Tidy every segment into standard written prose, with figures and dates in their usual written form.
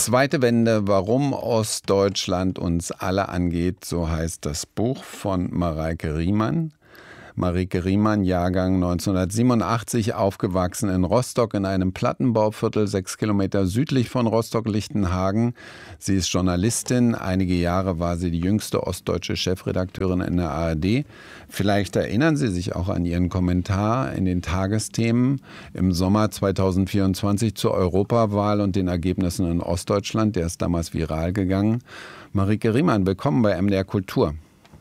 Zweite Wende, warum Ostdeutschland uns alle angeht, so heißt das Buch von Mareike Riemann. Mareike Riemann, Jahrgang 1987, aufgewachsen in Rostock in einem Plattenbauviertel, 6 Kilometer südlich von Rostock-Lichtenhagen. Sie ist Journalistin. Einige Jahre war sie die jüngste ostdeutsche Chefredakteurin in der ARD. Vielleicht erinnern Sie sich auch an ihren Kommentar in den Tagesthemen im Sommer 2024 zur Europawahl und den Ergebnissen in Ostdeutschland. Der ist damals viral gegangen. Mareike Riemann, willkommen bei MDR Kultur.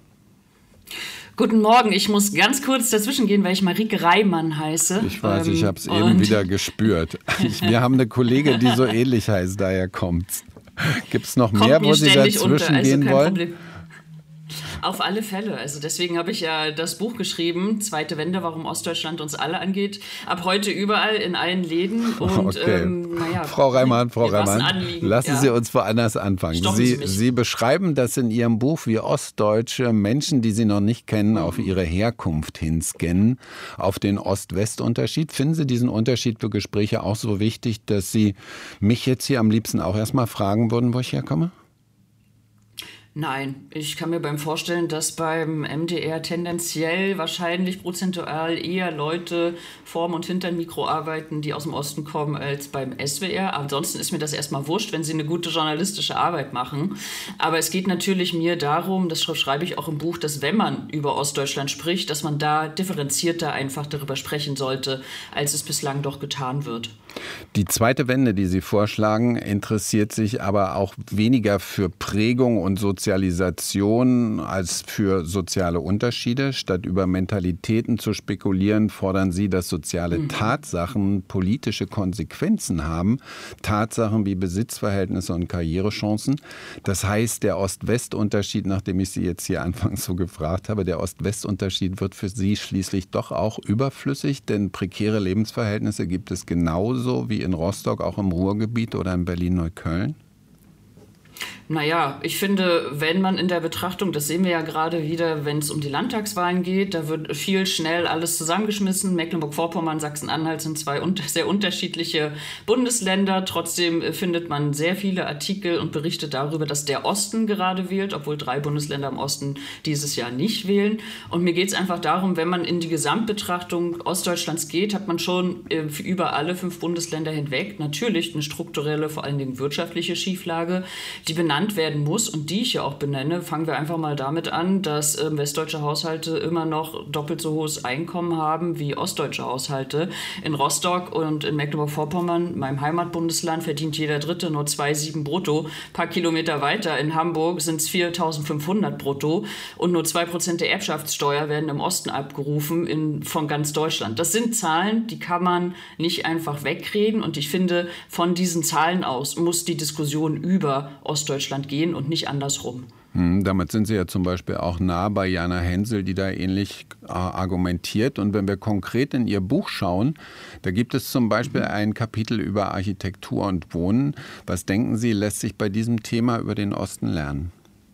Guten Morgen, ich muss ganz kurz dazwischen gehen, weil ich Mareike Reimann heiße. Ich weiß, ich habe es eben wieder gespürt. Wir haben eine Kollegin, die so ähnlich heißt, daher kommt's. Gibt es noch mehr, wo Sie dazwischen gehen wollen? Problem. Auf alle Fälle. Also deswegen habe ich ja das Buch geschrieben, Zweite Wende, warum Ostdeutschland uns alle angeht. Ab heute überall in allen Läden. Und, okay. Frau Reimann, lassen Sie uns woanders anfangen. Sie beschreiben das in Ihrem Buch, wie Ostdeutsche Menschen, die Sie noch nicht kennen, auf ihre Herkunft hinscannen, auf den Ost-West-Unterschied. Finden Sie diesen Unterschied für Gespräche auch so wichtig, dass Sie mich jetzt hier am liebsten auch erstmal fragen würden, wo ich herkomme? Nein, ich kann mir beim Vorstellen, dass beim MDR tendenziell wahrscheinlich prozentual eher Leute vorm und hinter dem Mikro arbeiten, die aus dem Osten kommen, als beim SWR. Ansonsten ist mir das erstmal wurscht, wenn sie eine gute journalistische Arbeit machen. Aber es geht natürlich mir darum, das schreibe ich auch im Buch, dass wenn man über Ostdeutschland spricht, dass man da differenzierter einfach darüber sprechen sollte, als es bislang doch getan wird. Die zweite Wende, die Sie vorschlagen, interessiert sich aber auch weniger für Prägung und Sozialisation als für soziale Unterschiede. Statt über Mentalitäten zu spekulieren, fordern Sie, dass soziale Tatsachen politische Konsequenzen haben. Tatsachen wie Besitzverhältnisse und Karrierechancen. Das heißt, der Ost-West-Unterschied, nachdem ich Sie jetzt hier anfangs so gefragt habe, der Ost-West-Unterschied wird für Sie schließlich doch auch überflüssig, denn prekäre Lebensverhältnisse gibt es genauso wie in Rostock, auch im Ruhrgebiet oder in Berlin-Neukölln? Naja, ich finde, wenn man in der Betrachtung, das sehen wir ja gerade wieder, wenn es um die Landtagswahlen geht, da wird viel schnell alles zusammengeschmissen. Mecklenburg-Vorpommern, Sachsen-Anhalt sind zwei sehr unterschiedliche Bundesländer. Trotzdem findet man sehr viele Artikel und Berichte darüber, dass der Osten gerade wählt, obwohl 3 Bundesländer im Osten dieses Jahr nicht wählen. Und mir geht es einfach darum, wenn man in die Gesamtbetrachtung Ostdeutschlands geht, hat man schon über alle 5 Bundesländer hinweg natürlich eine strukturelle, vor allen Dingen wirtschaftliche Schieflage, die benannt werden muss und die ich ja auch benenne. Fangen wir einfach mal damit an, dass westdeutsche Haushalte immer noch doppelt so hohes Einkommen haben wie ostdeutsche Haushalte. In Rostock und in Mecklenburg-Vorpommern, meinem Heimatbundesland, verdient jeder Dritte nur 2,7 brutto. Ein paar Kilometer weiter in Hamburg sind es 4.500 brutto und nur 2% der Erbschaftssteuer werden im Osten abgerufen von ganz Deutschland. Das sind Zahlen, die kann man nicht einfach wegreden und ich finde, von diesen Zahlen aus muss die Diskussion über Ostdeutschland gehen und nicht andersrum. Damit sind Sie ja zum Beispiel auch nah bei Jana Hensel, die da ähnlich argumentiert. Und wenn wir konkret in Ihr Buch schauen, da gibt es zum Beispiel ein Kapitel über Architektur und Wohnen. Was denken Sie, lässt sich bei diesem Thema über den Osten lernen?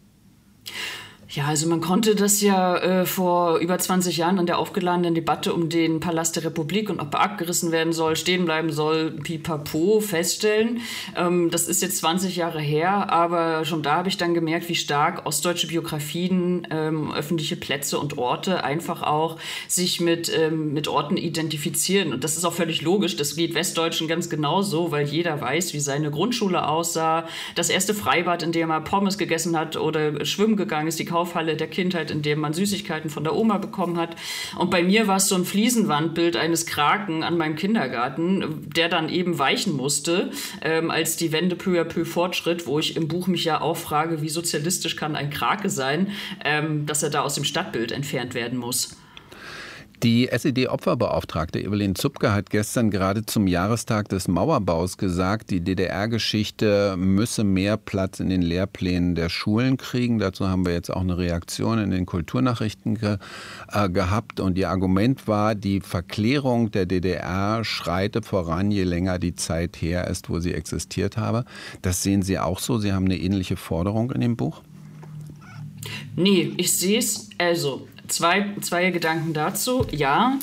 Ja, also man konnte das ja vor über 20 Jahren an der aufgeladenen Debatte um den Palast der Republik und ob er abgerissen werden soll, stehen bleiben soll, pipapo, feststellen. Das ist jetzt 20 Jahre her, aber schon da habe ich dann gemerkt, wie stark ostdeutsche Biografien, öffentliche Plätze und Orte einfach auch sich mit Orten identifizieren. Und das ist auch völlig logisch, das geht Westdeutschen ganz genauso, weil jeder weiß, wie seine Grundschule aussah, das erste Freibad, in dem er Pommes gegessen hat oder schwimmen gegangen ist, die Kaufhalle der Kindheit, in der man Süßigkeiten von der Oma bekommen hat. Und bei mir war es so ein Fliesenwandbild eines Kraken an meinem Kindergarten, der dann eben weichen musste, als die Wende peu à peu fortschritt, wo ich im Buch mich ja auch frage, wie sozialistisch kann ein Krake sein, dass er da aus dem Stadtbild entfernt werden muss. Die SED-Opferbeauftragte Evelyn Zupke hat gestern gerade zum Jahrestag des Mauerbaus gesagt, die DDR-Geschichte müsse mehr Platz in den Lehrplänen der Schulen kriegen. Dazu haben wir jetzt auch eine Reaktion in den Kulturnachrichten gehabt. Und ihr Argument war, die Verklärung der DDR schreite voran, je länger die Zeit her ist, wo sie existiert habe. Das sehen Sie auch so? Sie haben eine ähnliche Forderung in dem Buch? Nee, ich sehe es, also zwei Gedanken dazu. Ja,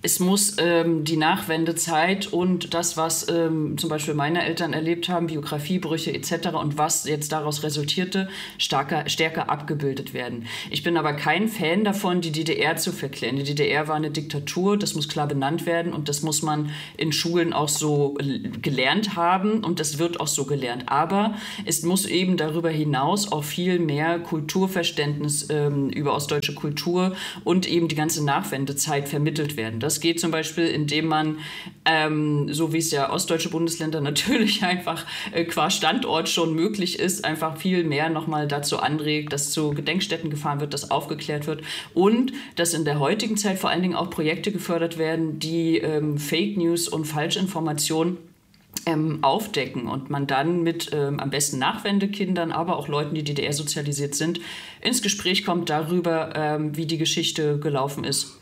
Es muss die Nachwendezeit und das, was zum Beispiel meine Eltern erlebt haben, Biografiebrüche etc. und was jetzt daraus resultierte, stärker abgebildet werden. Ich bin aber kein Fan davon, die DDR zu verklären. Die DDR war eine Diktatur, das muss klar benannt werden und das muss man in Schulen auch so gelernt haben und das wird auch so gelernt. Aber es muss eben darüber hinaus auch viel mehr Kulturverständnis über ostdeutsche Kultur und eben die ganze Nachwendezeit vermittelt werden. Das geht zum Beispiel, indem man, so wie es ja ostdeutsche Bundesländer natürlich einfach qua Standort schon möglich ist, einfach viel mehr nochmal dazu anregt, dass zu Gedenkstätten gefahren wird, dass aufgeklärt wird und dass in der heutigen Zeit vor allen Dingen auch Projekte gefördert werden, die Fake News und Falschinformationen aufdecken und man dann mit am besten Nachwendekindern, aber auch Leuten, die DDR sozialisiert sind, ins Gespräch kommt darüber, wie die Geschichte gelaufen ist.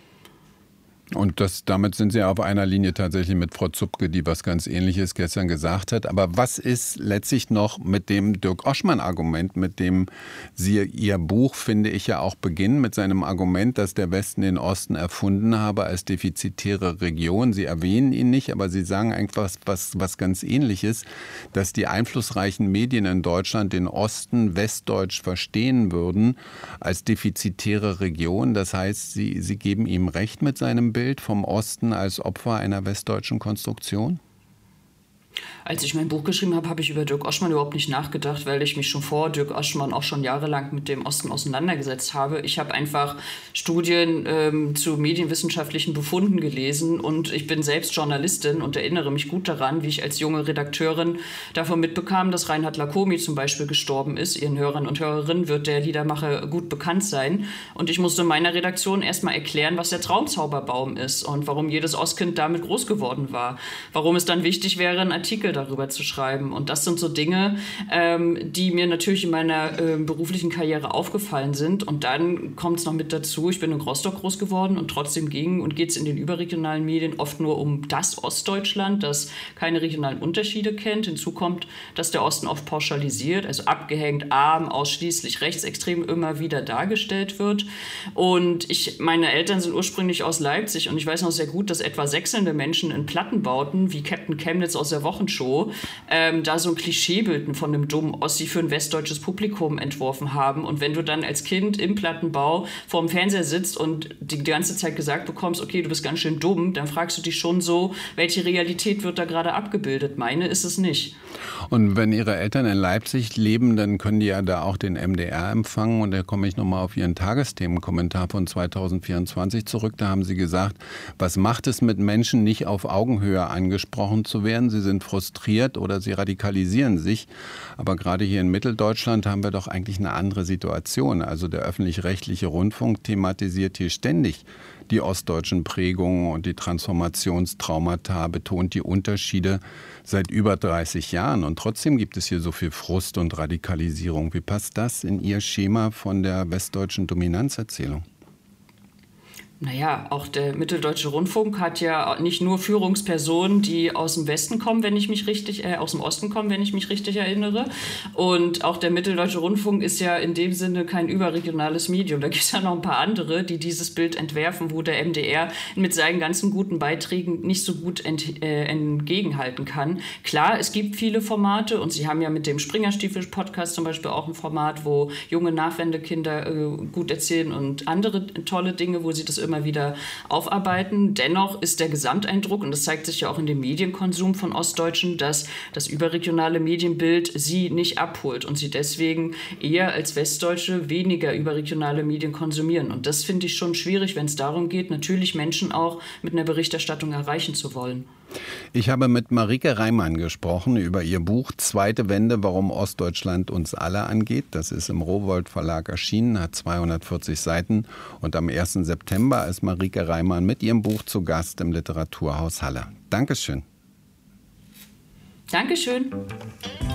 Und damit sind Sie auf einer Linie tatsächlich mit Frau Zupke, die was ganz Ähnliches gestern gesagt hat. Aber was ist letztlich noch mit dem Dirk-Oschmann-Argument, mit dem Sie Ihr Buch, finde ich, ja auch beginnen, mit seinem Argument, dass der Westen den Osten erfunden habe als defizitäre Region. Sie erwähnen ihn nicht, aber Sie sagen einfach was ganz Ähnliches, dass die einflussreichen Medien in Deutschland den Osten westdeutsch verstehen würden als defizitäre Region. Das heißt, Sie geben ihm recht mit seinem Bild vom Osten als Opfer einer westdeutschen Konstruktion? Als ich mein Buch geschrieben habe, habe ich über Dirk Oschmann überhaupt nicht nachgedacht, weil ich mich schon vor Dirk Oschmann auch schon jahrelang mit dem Osten auseinandergesetzt habe. Ich habe einfach Studien zu medienwissenschaftlichen Befunden gelesen und ich bin selbst Journalistin und erinnere mich gut daran, wie ich als junge Redakteurin davon mitbekam, dass Reinhard Lacomi zum Beispiel gestorben ist. Ihren Hörern und Hörerinnen wird der Liedermacher gut bekannt sein. Und ich musste meiner Redaktion erstmal erklären, was der Traumzauberbaum ist und warum jedes Ostkind damit groß geworden war. Warum es dann wichtig wäre, einen Artikel darüber zu schreiben. Und das sind so Dinge, die mir natürlich in meiner beruflichen Karriere aufgefallen sind. Und dann kommt es noch mit dazu, ich bin in Rostock groß geworden und trotzdem geht es in den überregionalen Medien oft nur um das Ostdeutschland, das keine regionalen Unterschiede kennt. Hinzu kommt, dass der Osten oft pauschalisiert, also abgehängt, arm, ausschließlich rechtsextrem immer wieder dargestellt wird. Und meine Eltern sind ursprünglich aus Leipzig und ich weiß noch sehr gut, dass etwa sechselnde Menschen in Plattenbauten wie Captain Chemnitz aus der Wochenshow da so ein Klischeebild von einem dummen Ossi für ein westdeutsches Publikum entworfen haben. Und wenn du dann als Kind im Plattenbau vorm Fernseher sitzt und die ganze Zeit gesagt bekommst, okay, du bist ganz schön dumm, dann fragst du dich schon so, welche Realität wird da gerade abgebildet? Meine ist es nicht. Und wenn Ihre Eltern in Leipzig leben, dann können die ja da auch den MDR empfangen. Und da komme ich nochmal auf Ihren Tagesthemenkommentar von 2024 zurück. Da haben Sie gesagt, was macht es mit Menschen, nicht auf Augenhöhe angesprochen zu werden? Sie sind frustriert oder sie radikalisieren sich. Aber gerade hier in Mitteldeutschland haben wir doch eigentlich eine andere Situation. Also der öffentlich-rechtliche Rundfunk thematisiert hier ständig die ostdeutschen Prägungen und die Transformationstraumata, betont die Unterschiede seit über 30 Jahren. Und trotzdem gibt es hier so viel Frust und Radikalisierung. Wie passt das in Ihr Schema von der westdeutschen Dominanzerzählung? Naja, auch der Mitteldeutsche Rundfunk hat ja nicht nur Führungspersonen, die aus dem Westen kommen, aus dem Osten kommen, wenn ich mich richtig erinnere. Und auch der Mitteldeutsche Rundfunk ist ja in dem Sinne kein überregionales Medium. Da gibt es ja noch ein paar andere, die dieses Bild entwerfen, wo der MDR mit seinen ganzen guten Beiträgen nicht so gut entgegenhalten kann. Klar, es gibt viele Formate und Sie haben ja mit dem Springerstiefel-Podcast zum Beispiel auch ein Format, wo junge Nachwendekinder gut erzählen und andere tolle Dinge, wo sie das immer wieder aufarbeiten. Dennoch ist der Gesamteindruck, und das zeigt sich ja auch in dem Medienkonsum von Ostdeutschen, dass das überregionale Medienbild sie nicht abholt und sie deswegen eher als Westdeutsche weniger überregionale Medien konsumieren. Und das finde ich schon schwierig, wenn es darum geht, natürlich Menschen auch mit einer Berichterstattung erreichen zu wollen. Ich habe mit Marike Reimann gesprochen über ihr Buch Zweite Wende, warum Ostdeutschland uns alle angeht. Das ist im Rowohlt Verlag erschienen, hat 240 Seiten. Und am 1. September ist Marike Reimann mit ihrem Buch zu Gast im Literaturhaus Halle. Dankeschön. Dankeschön.